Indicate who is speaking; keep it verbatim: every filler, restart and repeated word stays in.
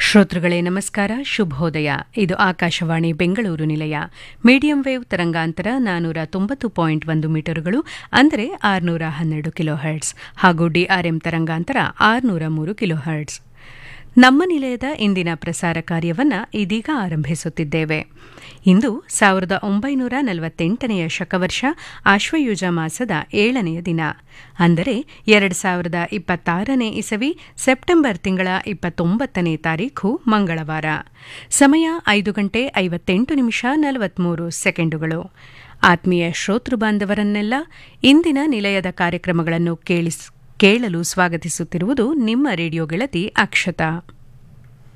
Speaker 1: ಶ್ರೋತೃಗಳೇ ನಮಸ್ಕಾರ, ಶುಭೋದಯ. ಇದು ಆಕಾಶವಾಣಿ ಬೆಂಗಳೂರು ನಿಲಯ. ಮೀಡಿಯಂ ವೇವ್ ತರಂಗಾಂತರ ನಾನೂರ ತೊಂಬತ್ತು ಪಾಯಿಂಟ್ ಒಂದು ಮೀಟರುಗಳು, ಅಂದರೆ ಆರುನೂರ ಹನ್ನೆರಡು ಕಿಲೋ ಹರ್ಟ್ಸ್, ಹಾಗೂ ಡಿಆರ್ಎಂ ತರಂಗಾಂತರ ಆರುನೂರ ಮೂರು ಕಿಲೋ ಹರ್ಟ್ಸ್. ನಮ್ಮ ನಿಲಯದ ಇಂದಿನ ಪ್ರಸಾರ ಕಾರ್ಯವನ್ನು ಇದೀಗ ಆರಂಭಿಸುತ್ತಿದ್ದೇವೆ. ಇಂದು ಸಾವಿರದ ಒಂಬೈನೂರ ನಲವತ್ತೆಂಟನೆಯ ಶಕವರ್ಷ ಆಶ್ವಯುಜ ಮಾಸದ ಏಳನೆಯ ದಿನ, ಅಂದರೆ ಎರಡು ಸಾವಿರದ ಇಪ್ಪತ್ತಾರನೇ ಇಸವಿ ಸೆಪ್ಟೆಂಬರ್ ತಿಂಗಳ ಇಪ್ಪತ್ತೊಂಬತ್ತನೇ ತಾರೀಖು ಮಂಗಳವಾರ. ಸಮಯ ಐದು ಗಂಟೆ ಐವತ್ತೆಂಟು ನಿಮಿಷ ನಲವತ್ಮೂರು ಸೆಕೆಂಡುಗಳು. ಆತ್ಮೀಯ ಶ್ರೋತೃ ಬಾಂಧವರನ್ನೆಲ್ಲ ಇಂದಿನ ನಿಲಯದ ಕಾರ್ಯಕ್ರಮಗಳನ್ನು ಕೇಳಿಸ್ ಕೇಳಲು ಸ್ವಾಗತಿಸುತ್ತಿರುವುದು ನಿಮ್ಮ ರೇಡಿಯೋ ಗೆಳತಿ ಅಕ್ಷತಾ.